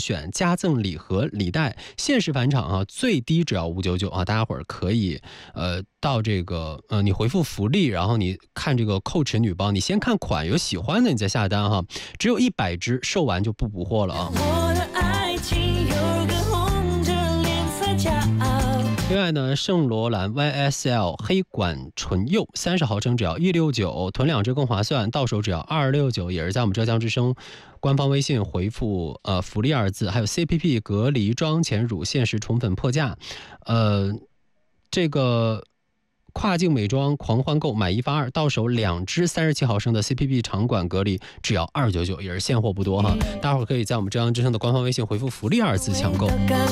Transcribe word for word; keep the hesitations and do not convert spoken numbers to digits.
选加赠礼盒礼袋，限时返场啊，最低只要五百九十九啊，大家伙儿可以呃到这个呃你回复福利，然后你看这个蔻驰女包，你先看款，有喜欢的你再下单哈，只有一百只，售完就不补货了啊。 我的爱情有个红着脸色骄傲。 另外呢，圣罗兰 Y S L 黑管唇釉三十毫升只要一百六十九，囤两支更划算，到手只要二百六十九，也是在我们浙江之声官方微信回复呃福利二字，还有 C P P 隔离妆前乳限时宠粉破价，呃这个跨境美妆狂欢购买一发二，到手两支三十七毫升的 C P P 长管隔离只要二百九十九，也是现货不多哈，大伙儿可以在我们浙江之声的官方微信回复福利二字抢购。